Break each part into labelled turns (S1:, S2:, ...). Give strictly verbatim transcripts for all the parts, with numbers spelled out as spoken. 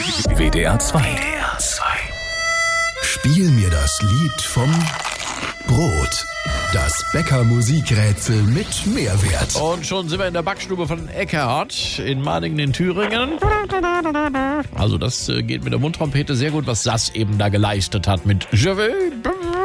S1: W D R zwei. Spiel mir das Lied vom Brot. Das Bäcker-Musikrätsel mit Mehrwert.
S2: Und schon sind wir in der Backstube von Eckhardt in Madingen in Thüringen. Also das äh, geht mit der Mundtrompete sehr gut, was Sass eben da geleistet hat mit Je vais.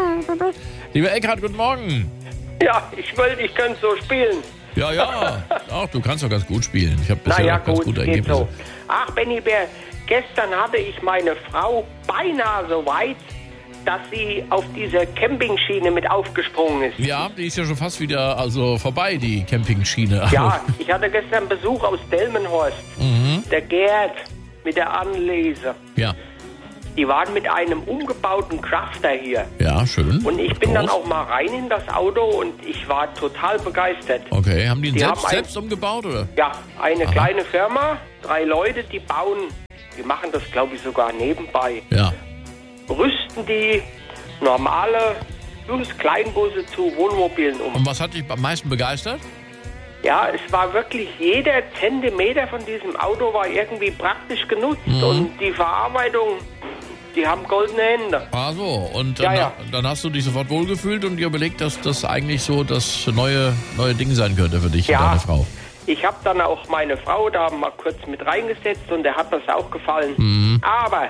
S2: Lieber Eckhardt, guten Morgen.
S3: Ja, ich wollte, ich könnte so spielen.
S2: Ja, ja. Ach, du kannst doch ganz gut spielen. Ich habe bisher
S3: Naja,
S2: auch ganz
S3: gut,
S2: gute
S3: geht
S2: Ergebnisse.
S3: so. Ach, Benny Bär, gestern hatte ich meine Frau beinahe so weit, dass sie auf diese Campingschiene mit aufgesprungen ist.
S2: Ja, die ist ja schon fast wieder also vorbei, die Campingschiene.
S3: Ja, ich hatte gestern Besuch aus Delmenhorst.
S2: Mhm.
S3: Der Gerd mit der Anlese.
S2: Ja,
S3: Die waren mit einem umgebauten Crafter hier.
S2: ja, schön.
S3: Und ich bin dann
S2: Groß.
S3: auch mal rein in das Auto und ich war total begeistert.
S2: Okay, haben die ihn
S3: Die
S2: selbst,
S3: haben ein-
S2: selbst umgebaut, oder?
S3: Ja, eine
S2: Aha.
S3: kleine Firma, drei Leute, die bauen, die machen das, glaube ich, sogar nebenbei.
S2: Ja.
S3: Rüsten die normale Kleinbusse zu Wohnmobilen um.
S2: Und was hat dich am meisten begeistert?
S3: Ja, es war wirklich, jeder Zentimeter von diesem Auto war irgendwie praktisch genutzt
S2: Mhm.
S3: und die Verarbeitung, die haben goldene Hände.
S2: Ah so, und
S3: Ja,
S2: dann,
S3: ja.
S2: dann hast du dich sofort wohlgefühlt und dir überlegt, dass das eigentlich so das neue, neue Ding sein könnte für dich
S3: Ja.
S2: und deine Frau.
S3: Ich habe dann auch meine Frau da mal kurz mit reingesetzt und der hat das auch gefallen.
S2: Mhm.
S3: Aber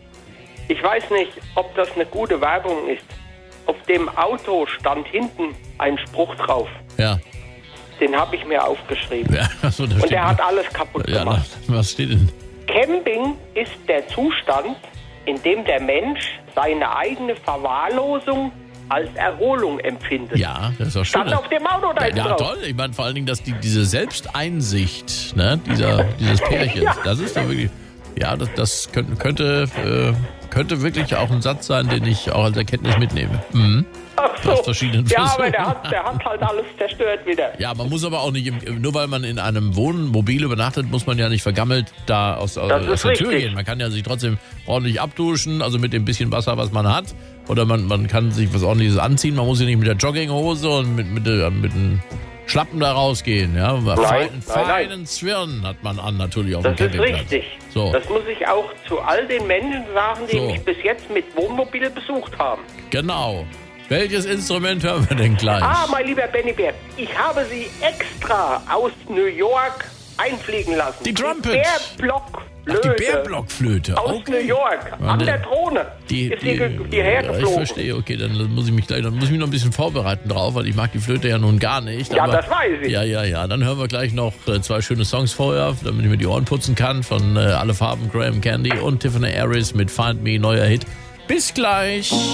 S3: ich weiß nicht, ob das eine gute Werbung ist. Auf dem Auto stand hinten ein Spruch drauf.
S2: Ja.
S3: Den habe ich mir aufgeschrieben.
S2: Ja, achso, da
S3: Und
S2: steht
S3: der hat alles kaputt
S2: ja,
S3: gemacht.
S2: na, was steht denn?
S3: Camping ist der Zustand, in dem der Mensch seine eigene Verwahrlosung als Erholung empfindet.
S2: Ja, das ist doch schön.
S3: Stand auf dem Auto da
S2: Ja,
S3: hinten
S2: ja,
S3: drauf.
S2: toll. Ich meine vor allen Dingen, dass die, diese Selbsteinsicht, ne, dieser, dieses Pärchens,
S3: Ja.
S2: das ist doch wirklich, ja, das, das könnte, könnte, äh, könnte wirklich auch ein Satz sein, den ich auch als Erkenntnis mitnehme. Mhm.
S3: Ach so.
S2: Aus verschiedenen
S3: Ja,
S2: Versuchen.
S3: aber der hat, der hat halt alles zerstört wieder.
S2: Ja, man muss aber auch nicht, im, nur weil man in einem Wohnmobil übernachtet, muss man ja nicht vergammelt da aus, aus
S3: Das ist
S2: der Tür
S3: richtig.
S2: gehen. Man kann ja sich trotzdem ordentlich abduschen, also mit dem bisschen Wasser, was man hat. Oder man, man kann sich was Ordentliches anziehen. Man muss ja nicht mit der Jogginghose und mit, mit, der- mit den Schlappen da rausgehen. Ja? Feinen,
S3: nein, nein.
S2: feinen Zwirn hat man an, natürlich auf
S3: Das
S2: dem
S3: ist
S2: Campingplatz.
S3: richtig.
S2: So,
S3: Das muss ich auch zu all den Menschen sagen, die
S2: So.
S3: mich bis jetzt mit Wohnmobil besucht haben.
S2: genau. Welches Instrument hören wir denn gleich?
S3: Ah, mein lieber Benny Bär, ich habe Sie extra aus New York einfliegen lassen.
S2: Die Trumpet.
S3: Bärblockflöte.
S2: Ach, die Bärblockflöte.
S3: Aus
S2: Okay.
S3: New York.
S2: Ja,
S3: An
S2: die-
S3: der Drohne.
S2: Die,
S3: ist die,
S2: die,
S3: die, die
S2: ja, ich
S3: hergeflogen.
S2: verstehe, okay, dann muss ich mich gleich, dann muss ich mich noch ein bisschen vorbereiten drauf, weil ich mag die Flöte ja nun gar nicht.
S3: Ja,
S2: aber,
S3: das weiß ich.
S2: Ja, ja, ja. Dann hören wir gleich noch äh, zwei schöne Songs vorher, damit ich mir die Ohren putzen kann, von äh, Alle Farben, Graham Candy und Tiffany Harris mit Find Me, neuer Hit. Bis gleich.